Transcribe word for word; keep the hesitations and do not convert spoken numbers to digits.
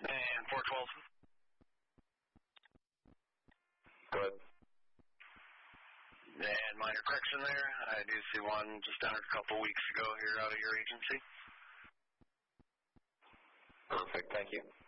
And four twelve. Go ahead. And minor correction there. I do see one just entered a couple weeks ago here out of your agency. Perfect. Thank you.